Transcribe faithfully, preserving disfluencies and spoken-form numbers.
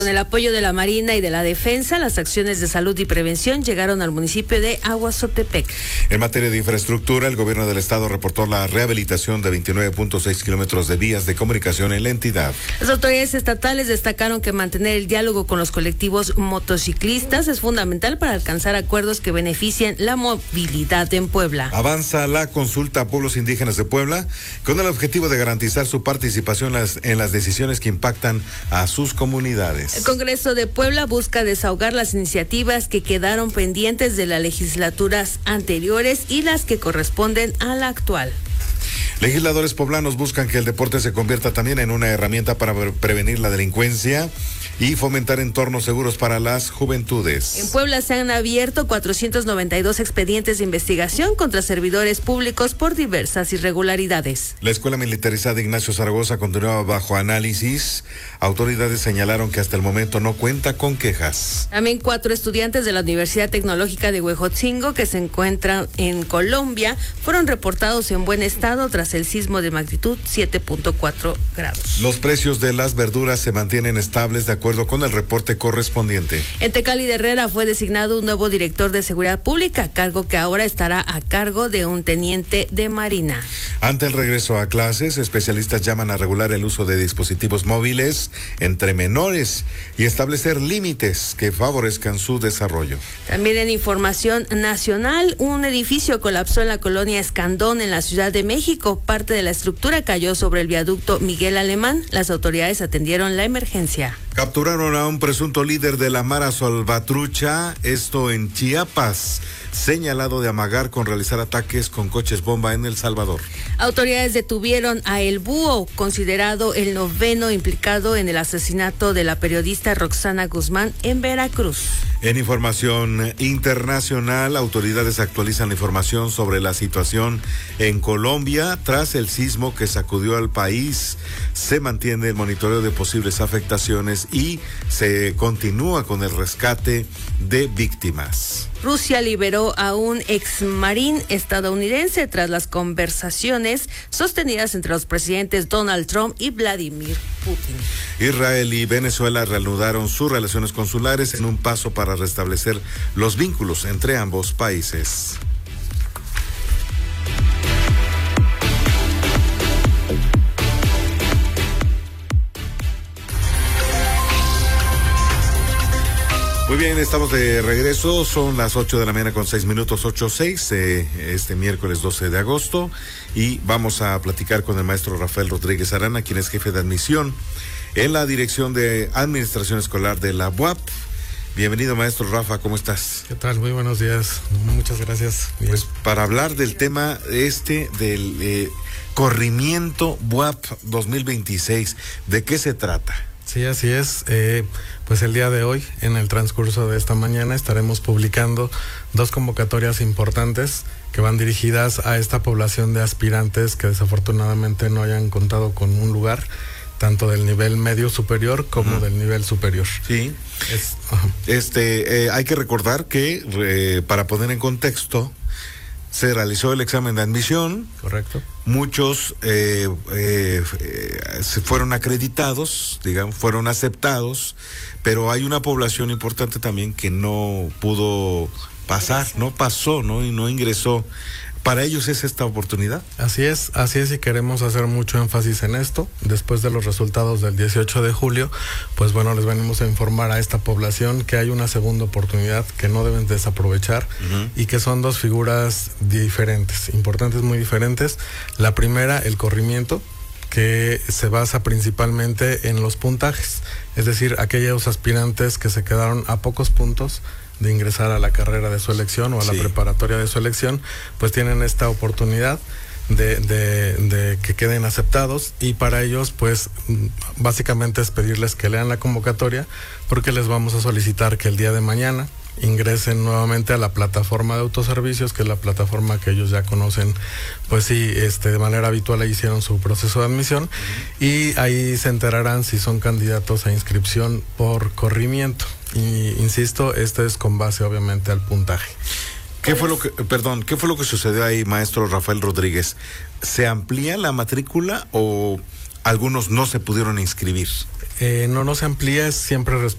Con el apoyo de la Marina y de la Defensa, las acciones de salud y prevención llegaron al municipio de Aguazotepec. En materia de infraestructura, el gobierno del estado reportó la rehabilitación de veintinueve punto seis kilómetros de vías de comunicación en la entidad. Las autoridades estatales destacaron que mantener el diálogo con los colectivos motociclistas es fundamental para alcanzar acuerdos que beneficien la movilidad en Puebla. Avanza la consulta a pueblos indígenas de Puebla con el objetivo de garantizar su participación en las, en las decisiones que impactan a sus comunidades. El Congreso de Puebla busca desahogar las iniciativas que quedaron pendientes de las legislaturas anteriores y las que corresponden a la actual. Legisladores poblanos buscan que el deporte se convierta también en una herramienta para prevenir la delincuencia y fomentar entornos seguros para las juventudes. En Puebla se han abierto cuatrocientos noventa y dos expedientes de investigación contra servidores públicos por diversas irregularidades. La Escuela Militarizada Ignacio Zaragoza continúa bajo análisis. Autoridades señalaron que hasta el momento no cuenta con quejas. También cuatro estudiantes de la Universidad Tecnológica de Huejotzingo que se encuentran en Colombia fueron reportados en buen estado tras el sismo de magnitud siete punto cuatro grados. Los precios de las verduras se mantienen estables de acuerdo con el reporte correspondiente. En Tecali de Herrera fue designado un nuevo director de seguridad pública, cargo que ahora estará a cargo de un teniente de Marina. Ante el regreso a clases, especialistas llaman a regular el uso de dispositivos móviles entre menores y establecer límites que favorezcan su desarrollo. También en información nacional, un edificio colapsó en la colonia Escandón en la Ciudad de México. Parte de la estructura cayó sobre el viaducto Miguel Alemán. Las autoridades atendieron la emergencia. Capturaron a un presunto líder de la Mara Salvatrucha, esto en Chiapas, señalado de amagar con realizar ataques con coches bomba en El Salvador. Autoridades detuvieron a El Búho, considerado el noveno implicado en el asesinato de la periodista Roxana Guzmán en Veracruz. En información internacional, autoridades actualizan la información sobre la situación en Colombia tras el sismo que sacudió al país. Se mantiene el monitoreo de posibles afectaciones y se continúa con el rescate de víctimas. Rusia liberó a un exmarín estadounidense tras las conversaciones sostenidas entre los presidentes Donald Trump y Vladimir Putin. Israel y Venezuela reanudaron sus relaciones consulares en un paso para restablecer los vínculos entre ambos países. Muy bien, estamos de regreso, son las ocho de la mañana con seis minutos, ocho seis, eh, este miércoles doce de agosto, y vamos a platicar con el maestro Rafael Rodríguez Arana, quien es jefe de admisión en la Dirección de Administración Escolar de la U A P. Bienvenido, maestro Rafa, ¿cómo estás? ¿Qué tal? Muy buenos días, muchas gracias. Bien. Pues para hablar del tema este del eh, corrimiento U A P dos mil veintiséis, ¿de qué se trata? Sí, así es. Eh, pues el día de hoy, en el transcurso de esta mañana, estaremos publicando dos convocatorias importantes que van dirigidas a esta población de aspirantes que desafortunadamente no hayan contado con un lugar, tanto del nivel medio superior como uh-huh. del nivel superior. Sí. Es, uh-huh. Este, eh, hay que recordar que, eh, para poner en contexto, se realizó el examen de admisión. Correcto. Muchos eh, eh, eh, se fueron acreditados, digamos, fueron aceptados, pero hay una población importante también que no pudo pasar, no pasó, ¿no? Y no ingresó. Para ellos es esta oportunidad. Así es, así es, y queremos hacer mucho énfasis en esto. Después de los resultados del dieciocho de julio, pues bueno, les venimos a informar a esta población que hay una segunda oportunidad que no deben desaprovechar uh-huh. y que son dos figuras diferentes, importantes, muy diferentes. La primera, el corrimiento, que se basa principalmente en los puntajes, es decir, aquellos aspirantes que se quedaron a pocos puntos de ingresar a la carrera de su elección o a la sí. preparatoria de su elección, pues tienen esta oportunidad de, de, de que queden aceptados, y para ellos pues básicamente es pedirles que lean la convocatoria, porque les vamos a solicitar que el día de mañana ingresen nuevamente a la plataforma de autoservicios, que es la plataforma que ellos ya conocen, pues sí, este, de manera habitual ahí hicieron su proceso de admisión, uh-huh. y ahí se enterarán si son candidatos a inscripción por corrimiento. Y insisto, esto es con base obviamente al puntaje. ¿Qué fue lo que, perdón, qué fue lo que sucedió ahí, maestro Rafael Rodríguez? ¿Se amplía la matrícula o algunos no se pudieron inscribir? Eh, no, no se amplía, es siempre